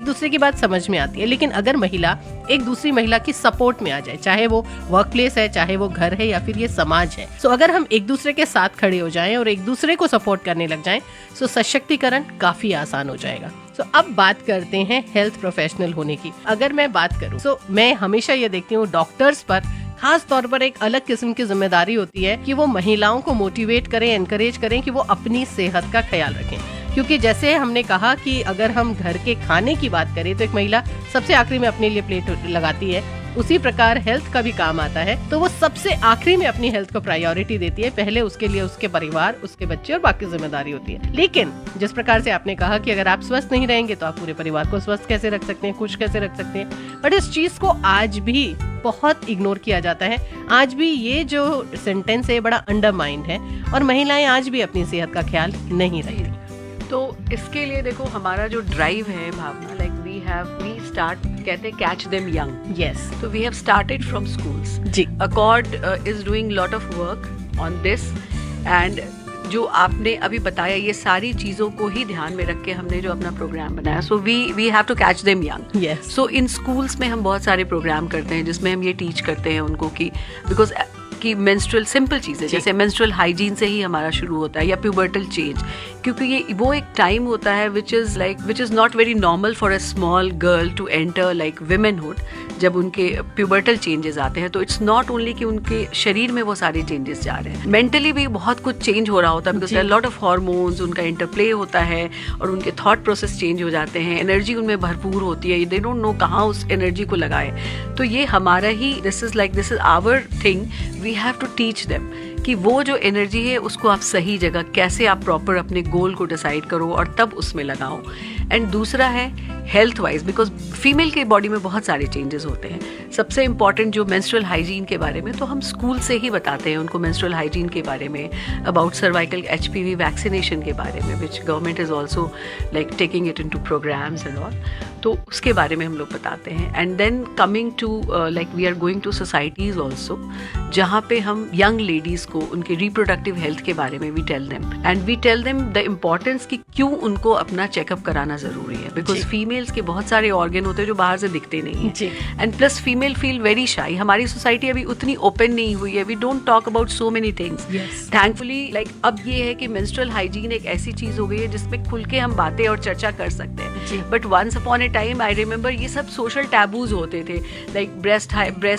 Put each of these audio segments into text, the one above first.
दूसरे की बात समझ में आती है। लेकिन अगर महिला एक दूसरी महिला की सपोर्ट में आ जाए, चाहे वो वर्क प्लेस है, चाहे वो घर है या फिर ये समाज है, सो अगर हम एक दूसरे के साथ खड़े हो जाएं और एक दूसरे को सपोर्ट करने लग जाएं, सो सशक्तिकरण काफी आसान हो जाएगा। तो अब बात करते हैं हेल्थ प्रोफेशनल होने की। अगर मैं बात करूं तो मैं हमेशा ये देखती हूँ डॉक्टर्स पर खास तौर पर एक अलग किस्म की जिम्मेदारी होती है कि वो महिलाओं को मोटिवेट करें, एनकरेज करें कि वो अपनी सेहत का ख्याल रखें। क्योंकि जैसे हमने कहा कि अगर हम घर के खाने की बात करें तो एक महिला सबसे आखिरी में अपने लिए प्लेट लगाती है, उसी प्रकार हेल्थ का भी काम आता है तो वो सबसे आखिरी में अपनी हेल्थ को प्रायोरिटी देती है। पहले उसके लिए उसके परिवार, उसके बच्चे और बाकी जिम्मेदारी होती है। लेकिन जिस प्रकार से आपने कहा कि अगर आप स्वस्थ नहीं रहेंगे तो आप पूरे परिवार को स्वस्थ कैसे रख सकते हैं, खुश कैसे रख सकते हैं, बट इस चीज को आज भी बहुत इग्नोर किया जाता है। आज भी ये जो सेंटेंस है बड़ा अंडरमाइंड है और महिलाएं आज भी अपनी सेहत का ख्याल नहीं रखती। तो इसके लिए देखो हमारा जो ड्राइव है भावना, लाइक वी स्टार्ट, कहते हैं कैच देम यंग। यस, तो we have started from schools ji. Accord is doing lot of work on this, and जो आपने अभी बताया ये सारी चीज़ों को ही ध्यान में रख के हमने जो अपना प्रोग्राम बनाया। So we have to catch them young. Yes. So in schools में हम बहुत सारे प्रोग्राम करते हैं जिसमें हम ये टीच करते हैं उनको कि बिकॉज कि मेंस्ट्रुअल सिंपल चीज़ें जैसे मेंस्ट्रुअल हाइजीन से ही हमारा शुरू होता है, या प्यूबर्टल चेंज, क्योंकि ये वो एक टाइम होता है which is not very normal for a small girl to enter like विमेनहुड। जब उनके प्यूबर्टल चेंजेस आते हैं तो इट्स नॉट ओनली कि उनके शरीर में वो सारे चेंजेस जा रहे हैं, मेंटली भी बहुत कुछ चेंज हो रहा होता है, बिकॉज लॉट ऑफ हार्मोन्स उनका इंटरप्ले होता है और उनके थॉट प्रोसेस चेंज हो जाते हैं, एनर्जी उनमें भरपूर होती है, दे डोंट नो कहाँ उस एनर्जी को लगाए। तो ये हमारा ही this is our thing, we have to teach them कि वो जो एनर्जी है उसको आप सही जगह कैसे आप प्रॉपर अपने गोल को डिसाइड करो और तब उसमें लगाओ। एंड दूसरा है हेल्थ वाइज, बिकॉज फीमेल के बॉडी में बहुत सारे चेंजेस होते हैं। सबसे इंपॉर्टेंट जो मेंस्ट्रुअल हाइजीन के बारे में तो हम स्कूल से ही बताते हैं उनको, मेंस्ट्रुअल हाइजीन के बारे में, अबाउट सर्वाइकल HPV वैक्सीनेशन के बारे में, which government is also like taking it into programmes and all, तो उसके बारे में हम लोग बताते हैं। And then coming to like we are going to societies also, जहाँ पे हम यंग लेडीज को उनके रिप्रोडक्टिव हेल्थ के बारे में we tell them the importance कि क्यों उनको अपना चेकअप कराना जरूरी है, बिकॉज फीमेल्स के बहुत सारे ऑर्गन होते हैं जो बाहर से दिखते नहीं है, and plus female feel very shy. हमारी सोसाइटी अभी उतनी ओपन नहीं हुई है, we don't talk about so many things. Thankfully like अब ये है कि मेंस्ट्रुअल हाइजीन एक ऐसी चीज हो गई है जिसमें खुल के हम बातें और चर्चा कर सकते हैं। But once upon A time I remember ये सब सोशल टैबूज होते थे, लाइक ब्रेस्ट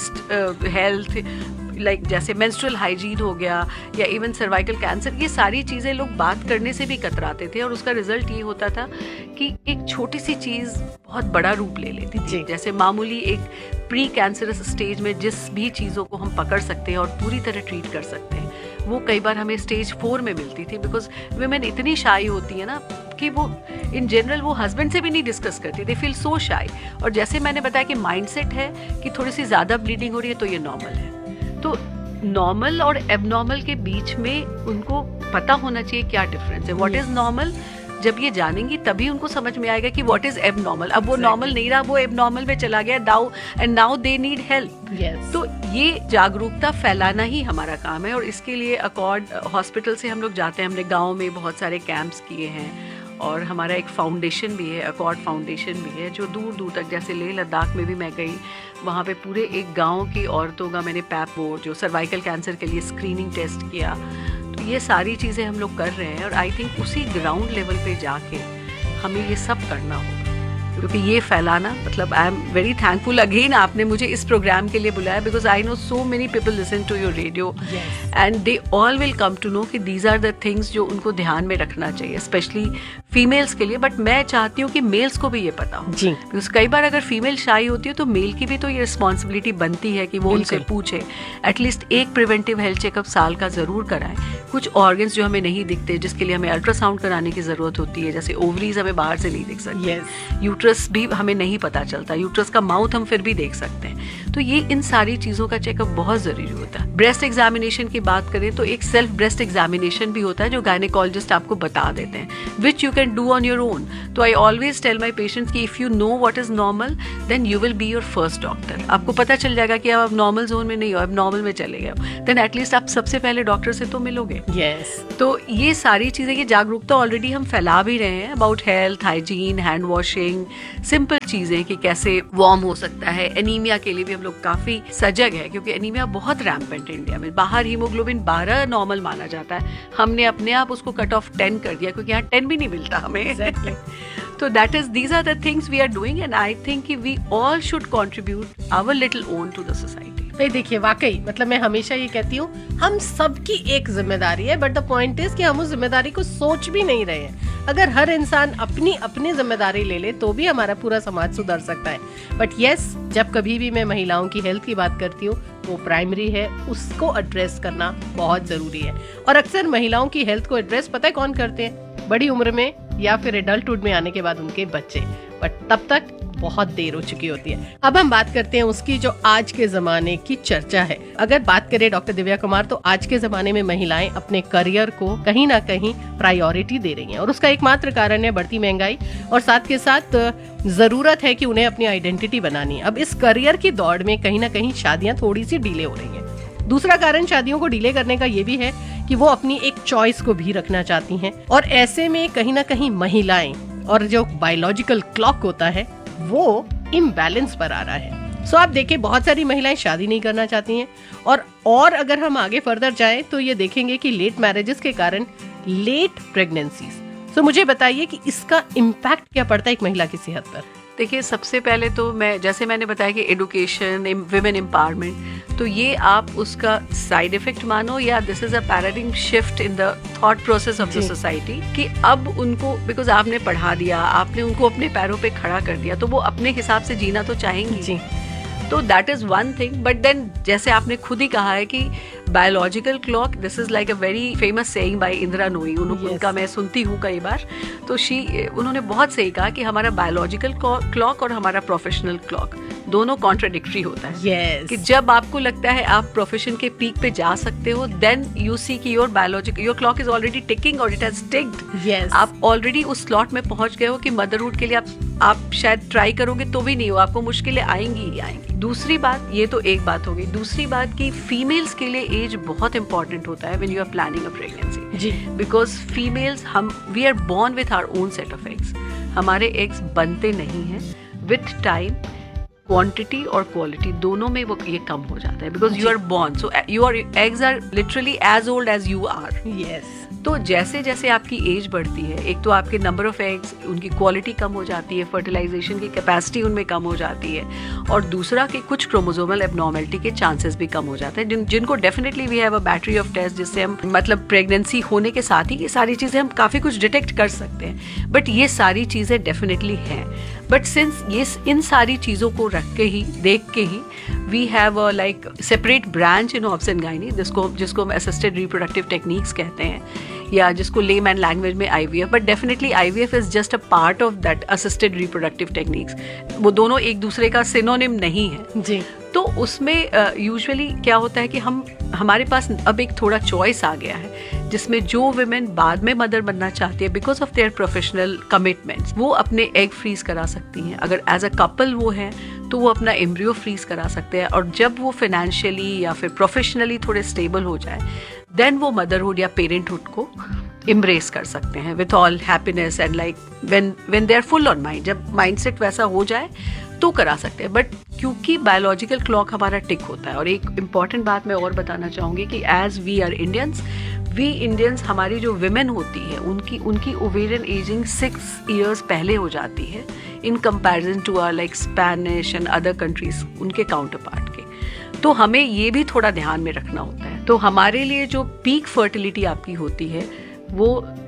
हेल्थ, लाइक जैसे मेंस्ट्रुअल हाइजीन हो गया या इवन सर्वाइकल कैंसर, ये सारी चीज़ें लोग बात करने से भी कतराते थे और उसका रिजल्ट ये होता था कि एक छोटी सी चीज़ बहुत बड़ा रूप ले लेती थी। जैसे मामूली एक प्री कैंसरस स्टेज में जिस भी चीज़ों को हम पकड़ सकते हैं और पूरी तरह ट्रीट कर सकते हैं, वो कई बार हमें स्टेज 4 में मिलती थी, बिकॉज वुमेन इतनी शाई होती है ना कि वो इन जनरल वो हस्बैंड से भी नहीं डिस्कस करती, दे फील सो शाई। और जैसे मैंने बताया कि माइंडसेट है कि थोड़ी सी ज़्यादा ब्लीडिंग हो रही है तो ये नॉर्मल है, तो नॉर्मल और एबनॉर्मल के बीच में उनको पता होना चाहिए क्या डिफरेंस है। व्हाट इज नॉर्मल, जब ये जानेंगी तभी उनको समझ में आएगा कि व्हाट इज एबनॉर्मल। अब वो नॉर्मल नहीं रहा, वो एबनॉर्मल में चला गया नाउ दे नीड हेल्प। तो ये जागरूकता फैलाना ही हमारा काम है और इसके लिए अकॉर्ड हॉस्पिटल से हम लोग जाते हैं। हमने गाँव में बहुत सारे कैंप्स किए हैं और हमारा एक फाउंडेशन भी है, अकॉर्ड फाउंडेशन भी है, जो दूर दूर तक, जैसे लेह लद्दाख में भी मैं गई, वहाँ पे पूरे एक गांव की औरतों का मैंने वो जो सर्वाइकल कैंसर के लिए स्क्रीनिंग टेस्ट किया। तो ये सारी चीज़ें हम लोग कर रहे हैं और आई थिंक उसी ग्राउंड लेवल पे जाके हमें ये सब करना होगा, क्योंकि ये फैलाना, मतलब I am very thankful again आपने मुझे इस प्रोग्राम के लिए बुलाया, because I know so many people listen to your radio and they all will come to know कि दीज आर द थिंग्स जो उनको ध्यान में रखना चाहिए, स्पेशली फीमेल्स के लिए। बट मैं चाहती हूँ कि मेल्स को भी ये पता हो, बिकॉज कई बार अगर फीमेल शाई होती है तो मेल की भी तो ये रिस्पॉन्सिबिलिटी बनती है कि वो उनसे पूछे, एटलीस्ट एक प्रिवेंटिव हेल्थ चेकअप साल का जरूर कराएं। कुछ ऑर्गन्स जो हमें नहीं दिखते, जिसके लिए हमें अल्ट्रासाउंड कराने की जरूरत होती है, जैसे ओवरीज हमें बाहर से नहीं दिख सकते, यूट्रस भी हमें नहीं पता चलता, यूट्रस का माउथ हम फिर भी देख सकते हैं। तो ये इन सारी चीज़ों का चेकअप बहुत ज़रूरी होता है। ब्रेस्ट एग्जामिनेशन की बात करें तो एक सेल्फ ब्रेस्ट एग्जामिनेशन भी होता है जो गायनेकोलॉजिस्ट आपको बता देते हैं, which you can do on your own. तो I always tell my patients कि if you know what is normal then you will be your first doctor. आपको पता चल जाएगा कि आप नॉर्मल जोन में नहीं हो, अब नॉर्मल में चले गए हो, देन एटलीस्ट आप सबसे पहले डॉक्टर से तो मिलोगे। तो ये सारी चीज़ें, ये जागरूकता ऑलरेडी हम फैला भी रहे हैं about health, hygiene, hand washing, simple चीजें कि कैसे वार्म हो सकता है। एनीमिया के लिए भी हम लोग काफी सजग है, क्योंकि एनीमिया बहुत रैम्पेंट है इंडिया में। बाहर हीमोग्लोबिन 12 नॉर्मल माना जाता है, हमने अपने आप उसको कट ऑफ 10 कर दिया, क्योंकि यहाँ 10 भी नहीं मिलता हमें। Exactly. तो these are the things we are doing, and I think कि we all should contribute our little own to the society. भाई देखिए, वाकई मतलब मैं हमेशा ये कहती हूँ, हम सबकी एक जिम्मेदारी है, बट द पॉइंट इज कि हम उस जिम्मेदारी को सोच भी नहीं रहे हैं। अगर हर इंसान अपनी अपनी जिम्मेदारी ले ले तो भी हमारा पूरा समाज सुधर सकता है। बट यस, जब कभी भी मैं महिलाओं की हेल्थ की बात करती हूँ, वो प्राइमरी है, उसको एड्रेस करना बहुत जरूरी है। और अक्सर महिलाओं की हेल्थ को एड्रेस पता है कौन करते हैं? बड़ी उम्र में या फिर एडल्टहुड में आने के बाद उनके बच्चे, बट तब तक बहुत देर हो चुकी होती है। अब हम बात करते हैं उसकी जो आज के जमाने की चर्चा है। अगर बात करें डॉक्टर दिव्या कुमार, तो आज के जमाने में महिलाएं अपने करियर को कहीं ना कहीं प्रायोरिटी दे रही हैं, और उसका एकमात्र कारण है बढ़ती महंगाई, और साथ के साथ जरूरत है कि उन्हें अपनी आइडेंटिटी बनानी है। अब इस करियर की दौड़ में कहीं ना कहीं शादियां थोड़ी सी डिले हो रही हैं। दूसरा कारण शादियों को डिले करने का ये भी है कि वो अपनी एक चॉइस को भी रखना चाहती हैं, और ऐसे में कहीं ना कहीं महिलाएं और जो बायोलॉजिकल क्लॉक होता है वो इम्बैलेंस पर आ रहा है। सो आप देखिए, बहुत सारी महिलाएं शादी नहीं करना चाहती हैं, और अगर हम आगे फर्दर जाएं तो ये देखेंगे कि लेट मैरिजेस के कारण लेट प्रेगनेंसीज। सो मुझे बताइए कि इसका इम्पैक्ट क्या पड़ता है एक महिला की सेहत पर? देखिए, सबसे पहले तो जैसे मैंने बताया कि एडुकेशन, विमेन एम्पावरमेंट, तो ये आप उसका साइड इफेक्ट मानो या this is a paradigm shift in the thought process of the society, कि अब उनको, बिकॉज आपने पढ़ा दिया, आपने उनको अपने पैरों पे खड़ा कर दिया, तो वो अपने हिसाब से जीना तो चाहेंगी जी। तो that is one thing. But then जैसे आपने खुद ही कहा है कि biological clock, this is like a very famous saying bye Indira नोई, उनका मैं सुनती हूँ कई बार। तो उन्होंने बहुत सही कहा कि हमारा बायोलॉजिकल क्लॉक और हमारा प्रोफेशनल क्लॉक दोनों कॉन्ट्राडिक्टरी होता है। yes. कि जब आपको लगता है आप प्रोफेशन के पीक पे जा सकते हो, देन यू सी कि your clock is already ticking और इट हैज टिक्ड। आप ऑलरेडी उस स्लॉट में पहुंच गए हो कि मदरहुड के लिए आप शायद ट्राई करोगे तो भी नहीं हो, आपको मुश्किलें आएंगी ही आएंगी। दूसरी बात, ये तो एक बात हो गई। दूसरी बात कि फीमेल्स के लिए एज बहुत इंपॉर्टेंट होता है when you are planning a pregnancy ji, because females we are born with our own set of eggs. हमारे एग्स बनते नहीं हैं, विथ टाइम क्वांटिटी और क्वालिटी दोनों में वो ये कम हो जाता है, because you are born, so your eggs are literally as old age you are. Yes. तो जैसे जैसे आपकी एज बढ़ती है, एक तो आपके नंबर ऑफ एग्स, उनकी क्वालिटी कम हो जाती है, फर्टिलाइजेशन की कैपेसिटी उनमें कम हो जाती है, और दूसरा कि कुछ क्रोमोसोमल एबनॉर्मलिटी के चांसेस भी कम हो जाते हैं, जिनको definitely we have a battery of test, जिससे हम मतलब प्रेगनेंसी होने के साथ ही ये सारी चीजें हम काफी कुछ डिटेक्ट कर सकते हैं। बट ये सारी चीजें डेफिनेटली हैं। बट सिंस ये इन सारी चीजों को रख के ही, देख के ही, we have a like separate branch in obs and gynae, जिसको हम असिस्टेड रिप्रोडक्टिव टेक्निक्स कहते हैं, या जिसको लेमैन लैंग्वेज में IVF, but definitely IVF is just a part of that assisted reproductive techniques. वो दोनों एक दूसरे का सिनोनिम नहीं है जी। तो उसमें यूजुअली क्या होता है कि हमारे पास अब एक थोड़ा चॉइस आ गया है, जिसमें जो वुमेन बाद में मदर बनना चाहती है because of their professional commitments, वो अपने एग फ्रीज करा सकती हैं। अगर एज अ कपल वो है तो वो अपना एम्ब्रियो फ्रीज करा सकते हैं, और जब वो फाइनेंशियली या फिर प्रोफेशनली थोड़े स्टेबल हो जाए, देन वो मदरहुड या पेरेंटहुड को embrace कर सकते हैं with all happiness and like when they are full on mind, जब माइंडसेट वैसा हो जाए तो करा सकते हैं। बट क्योंकि बायोलॉजिकल क्लॉक हमारा टिक होता है, और एक इम्पॉर्टेंट बात मैं और बताना चाहूँगी कि एज वी आर इंडियंस हमारी जो विमेन होती है उनकी ओवेरियन एजिंग 6 years पहले हो जाती है in comparison to our like Spanish and other countries, उनके काउंटर पार्ट के। तो हमें ये भी थोड़ा ध्यान में रखना होता है। तो हमारे लिए जो पीक फर्टिलिटी आपकी होती है वो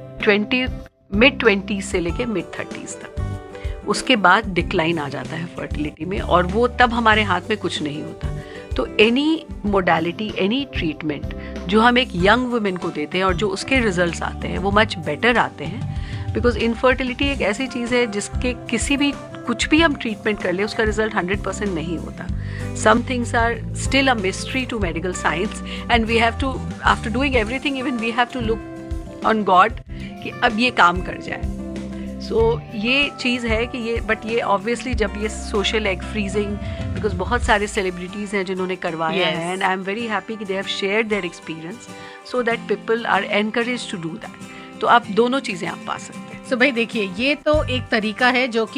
mid-20s से लेके mid-30s तक, उसके बाद डिक्लाइन आ जाता है फर्टिलिटी में, और वो तब हमारे हाथ में कुछ नहीं होता। तो एनी मोडालिटी, एनी ट्रीटमेंट जो हम एक यंग वुमेन को देते हैं और जो उसके रिजल्ट्स आते हैं वो मच बेटर आते हैं, बिकॉज इनफर्टिलिटी एक ऐसी चीज़ है जिसके किसी भी कुछ भी हम ट्रीटमेंट कर ले उसका रिजल्ट 100% नहीं होता। Some things are still a mystery to medical science, and we have to, after doing everything, even we have to look on God कि अब ये काम कर जाए। ये चीज़ है कि ये ऑब्वियसली जब ये सोशल एग फ्रीजिंग, बिकॉज बहुत सारे सेलिब्रिटीज़ हैं जिन्होंने करवाया है, and I am very happy कि they have shared their experience so that people are encourage to do that. तो आप दोनों चीज़ें आप पा सकते हैं। भाई देखिए, ये तो एक तरीका है जो कि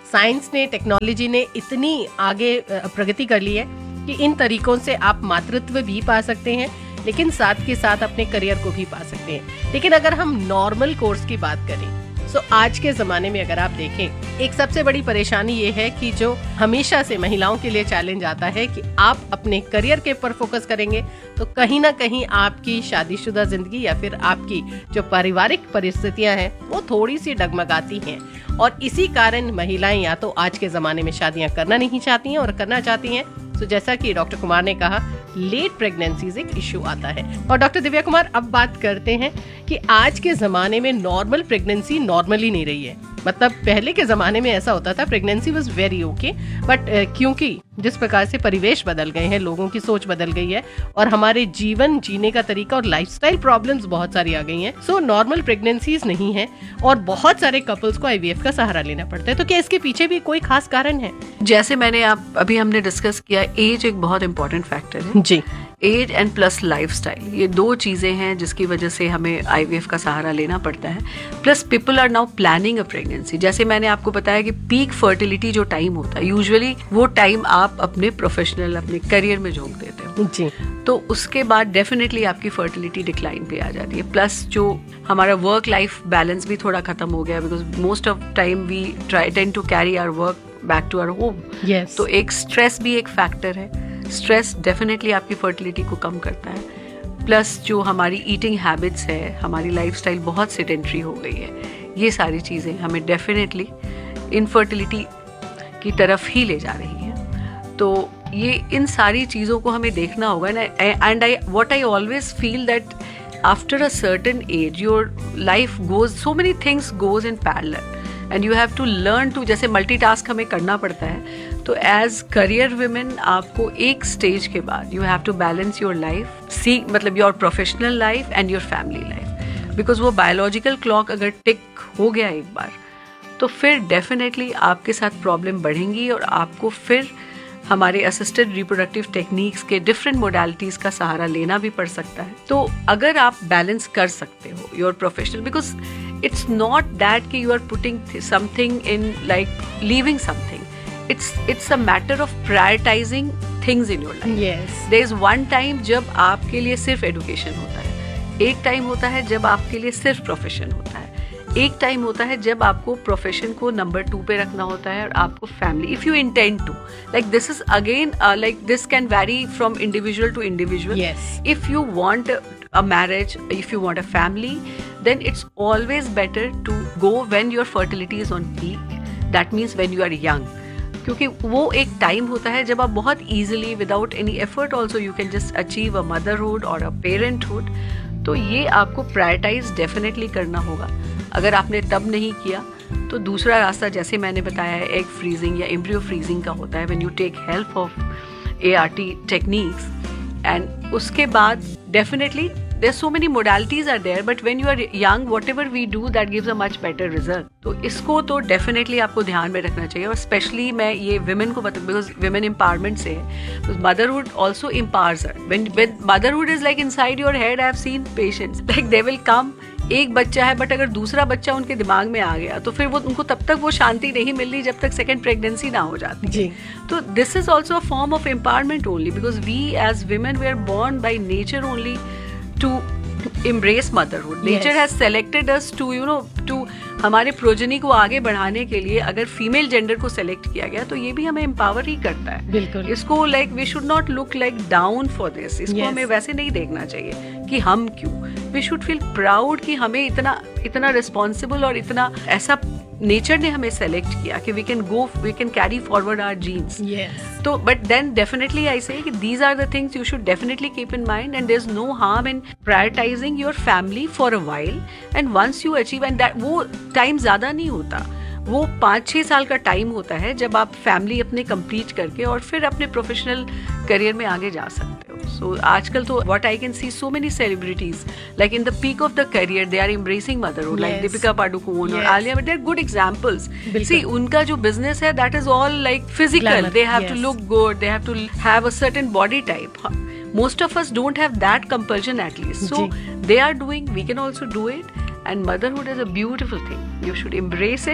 साइंस ने, टेक्नोलॉजी ने इतनी आगे प्रगति कर ली है कि इन तरीकों से आप मातृत्व भी पा सकते हैं, लेकिन साथ के साथ अपने करियर को भी पा सकते हैं। लेकिन अगर हम नॉर्मल कोर्स की बात करें तो आज के ज़माने में अगर आप देखें, एक सबसे बड़ी परेशानी ये है कि जो हमेशा से महिलाओं के लिए चैलेंज आता है कि आप अपने करियर के ऊपर फोकस करेंगे तो कहीं ना कहीं आपकी शादीशुदा जिंदगी या फिर आपकी जो पारिवारिक परिस्थितियां हैं वो थोड़ी सी डगमगाती हैं, और इसी कारण महिलाएं या तो आज के ज़माने में शादियां करना नहीं चाहती हैं, और करना चाहती हैं तो जैसा कि डॉक्टर कुमार ने कहा, लेट प्रेगनेंसीज एक इश्यू आता है। और डॉक्टर दिव्या कुमार, अब बात करते हैं कि आज के ज़माने में नॉर्मल प्रेगनेंसी नॉर्मली नहीं रही है। मतलब पहले के ज़माने में ऐसा होता था, pregnancy was very okay, but क्योंकि जिस प्रकार से परिवेश बदल गए हैं, लोगों की सोच बदल गई है और हमारे जीवन जीने का तरीका और लाइफस्टाइल प्रॉब्लम्स बहुत सारी आ गई हैं, सो नॉर्मल प्रेगनेंसीज नहीं है और बहुत सारे कपल्स को आईवीएफ का सहारा लेना पड़ता है। तो क्या इसके पीछे भी कोई खास कारण है? जैसे अभी हमने डिस्कस किया, एज एक बहुत इंपॉर्टेंट फैक्टर है जी। एज एंड प्लस लाइफस्टाइल, ये दो चीजें हैं जिसकी वजह से हमें आईवीएफ का सहारा लेना पड़ता है। Plus people are now planning a pregnancy. जैसे मैंने आपको बताया कि पीक फर्टिलिटी जो टाइम होता है, यूजुअली वो टाइम आप अपने प्रोफेशनल, अपने करियर में झोंक देते हो जी। तो उसके बाद डेफिनेटली आपकी फर्टिलिटी डिक्लाइन पे आ जाती है। प्लस जो हमारा वर्क लाइफ बैलेंस भी थोड़ा खत्म हो गया, because most of time we tend to carry our work back to our home. तो एक स्ट्रेस भी एक फैक्टर है। स्ट्रेस डेफिनेटली आपकी फर्टिलिटी को कम करता है। प्लस जो हमारी ईटिंग हैबिट्स है, हमारी लाइफस्टाइल बहुत सेडेंट्री हो गई है, ये सारी चीज़ें हमें डेफिनेटली इनफर्टिलिटी की तरफ ही ले जा रही हैं। तो ये इन सारी चीज़ों को हमें देखना होगा ना। And what I always feel that after a certain age your life goes, so many things goes in parallel and you have to learn to, जैसे मल्टीटास्क हमें करना पड़ता है, तो एज करियर विमेन आपको एक स्टेज के बाद you have to balance your life, मतलब your professional life and your family life. Because वो बायोलॉजिकल क्लॉक अगर टिक हो गया एक बार तो फिर डेफिनेटली आपके साथ प्रॉब्लम बढ़ेंगी और आपको फिर हमारे असिस्टेड रिप्रोडक्टिव टेक्निक्स के डिफरेंट मोडालिटीज का सहारा लेना भी पड़ सकता है। तो अगर आप बैलेंस कर सकते हो your professional, because it's not that कि you are putting something in, like leaving something. It's a matter of prioritizing things in your life. Yes. There is one time जब आपके लिए सिर्फ education होता है, एक टाइम होता है जब आपके लिए सिर्फ प्रोफेशन होता है, एक टाइम होता है जब आपको प्रोफेशन को नंबर 2 पे रखना होता है और आपको family, if you intend to, like this is again, like this can vary from individual to individual. If you want a marriage, if you want a family, then it's always better to go when your fertility is on peak. That means when you are young. क्योंकि वो एक time होता है जब आप बहुत easily without any effort also you can just achieve a motherhood or a parenthood. तो ये आपको prioritize definitely करना होगा. अगर आपने तब नहीं किया तो दूसरा रास्ता, जैसे मैंने बताया है, एग फ्रीजिंग या एम्ब्रियो फ्रीजिंग का होता है, when you take help of ART techniques. And उसके बाद definitely there's so many modalities are there, but when you are young, whatever we do that gives a much better result. तो इसको तो definitely आपको ध्यान में रखना चाहिए, और especially मैं ये women को बता, because women empowerment से है, because motherhood also empowers her. When motherhood is like inside your head, I have seen patients like they will come, एक बच्चा है बट अगर दूसरा बच्चा उनके दिमाग में आ गया तो फिर वो उनको तब तक वो शांति नहीं मिल रही जब तक सेकंड प्रेगनेंसी ना हो जाती जी. तो this is also a form of empowerment only, because we as women we are borne by nature only to embrace motherhood. Nature has selected us to, you know, to हमारे progeny को आगे बढ़ाने के लिए अगर फीमेल जेंडर को select किया गया तो ये भी हमें एम्पावर ही करता है. बिल्कुल. इसको like we should not look like down for this. इसको हमें वैसे नहीं देखना चाहिए कि हम क्यों. वी शुड फील प्राउड कि हमें इतना रिस्पॉन्सिबल और इतना ऐसा नेचर ने हमें सेलेक्ट किया कि we can carry forward our jeans. तो बट देन डेफिनेटली आई से कि these are the things you should definitely keep in mind, and there is no harm in prioritising your family for a while, and once you achieve, and that वो time ज्यादा नहीं होता, वो 5-6 साल का time होता है जब आप फैमिली अपने कंप्लीट करके और फिर अपने प्रोफेशनल करियर में आगे जा सकते हो. सो आजकल तो what I can see so many celebrities like in the peak of the career they are embracing motherhood, like Deepika Padukone और Alia Bhatt. They are good examples. सी उनका जो बिजनेस है that is all like physical. They have to look good, they have to have a certain body type. Most of us don't have that compulsion at least. So they are doing, we can also do it. And motherhood is a beautiful thing. You should embrace it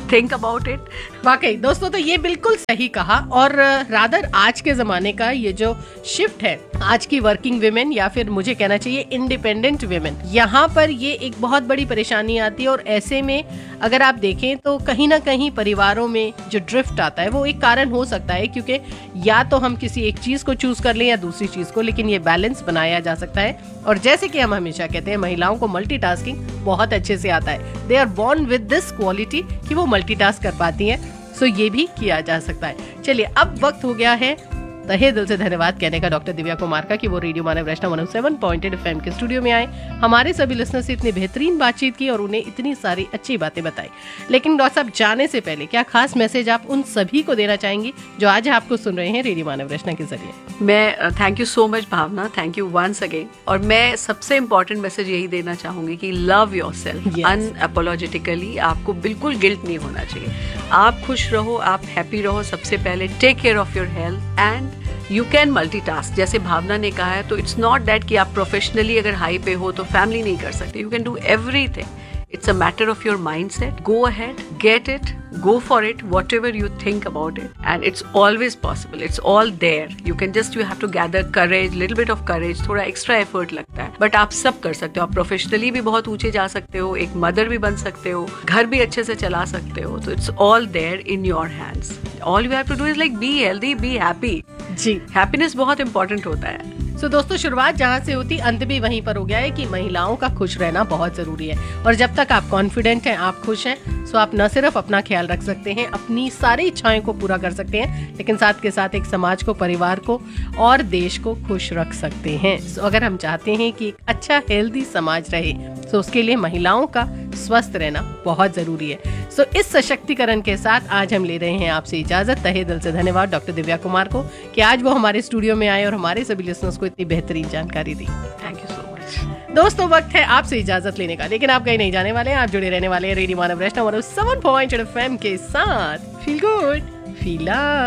think about it. वाकई दोस्तों, तो ये बिल्कुल सही कहा। और rather आज के जमाने का ये जो शिफ्ट है, आज की वर्किंग विमेन या फिर मुझे कहना चाहिए इंडिपेंडेंट विमेन, यहाँ पर ये एक बहुत बड़ी परेशानी आती है। और ऐसे में अगर आप देखें तो कहीं ना कहीं परिवारों में जो ड्रिफ्ट आता है वो एक कारण हो सकता है, क्योंकि या तो हम किसी एक चीज को चूज कर लें या दूसरी चीज को, लेकिन ये बैलेंस बनाया जा सकता है। और जैसे कि हम हमेशा कहते हैं, महिलाओं को मल्टीटास्किंग बहुत अच्छे से आता है। They are born with this quality कि वो मल्टीटास्क कर पाती हैं। सो ये भी किया जा सकता है। चलिए, अब वक्त हो गया है तहे दिल से धन्यवाद कहने का डॉक्टर दिव्या कुमार का कि वो रेडियो मानव रचना 107.8 FM के स्टूडियो में आए, हमारे सभी लिसनर से इतनी बेहतरीन बातचीत की और उन्हें इतनी सारी अच्छी बातें बताई। लेकिन डॉक्टर साहब, जाने से पहले क्या खास मैसेज आप उन सभी को देना चाहेंगी जो आज आपको सुन रहे हैं रेडियो मानव रचना के जरिए? मैं thank you so much Bhavna, thank you once again. और मैं सबसे इम्पोर्टेंट मैसेज यही देना चाहूंगी कि लव योरसेल्फ अनअपोलोजेटिकली। आपको बिल्कुल गिल्ट नहीं होना चाहिए। आप खुश रहो, आप हैप्पी रहो। सबसे पहले take care of your health and you can multitask. जैसे भावना ने कहा है, तो इट्स नॉट दैट कि आप प्रोफेशनली अगर हाई पे हो तो फैमिली नहीं कर सकते। You can do everything. It's a matter of your mindset. Go ahead, get it, go for it, whatever you think about it. And it's always possible. It's all there. You have to gather courage, little bit of courage, थोड़ा extra effort लगता है. But आप सब कर सकते हो. आप professionally भी बहुत ऊंचे जा सकते हो, एक mother भी बन सकते हो, घर भी अच्छे से चला सकते हो. तो it's all there in your hands. All you have to do is like be healthy, be happy. Ji, Happiness बहुत important होता है. सो दोस्तों, शुरुआत जहाँ से होती अंत भी वहीं पर हो गया है कि महिलाओं का खुश रहना बहुत जरूरी है। और जब तक आप कॉन्फिडेंट हैं, आप खुश हैं, सो आप न सिर्फ अपना ख्याल रख सकते हैं, अपनी सारी इच्छाओं को पूरा कर सकते हैं, लेकिन साथ के साथ एक समाज को, परिवार को और देश को खुश रख सकते हैं। सो अगर हम चाहते हैं कि एक अच्छा हेल्दी समाज रहे, तो उसके लिए महिलाओं का स्वस्थ रहना बहुत जरूरी है। सो इस सशक्तिकरण के साथ आज हम ले रहे हैं आपसे इजाजत। तहे दिल से धन्यवाद डॉक्टर दिव्या कुमार को कि आज वो हमारे स्टूडियो में आए और हमारे सभी लिसनर्स को इतनी बेहतरीन जानकारी दी। Thank you so much. दोस्तों, वक्त है आपसे इजाजत लेने का, लेकिन आप कहीं नहीं जाने वाले हैं। आप जुड़े रहने वाले हैं रेडियो मानव रचना 107.8 FM के साथ। Feel good, feel love.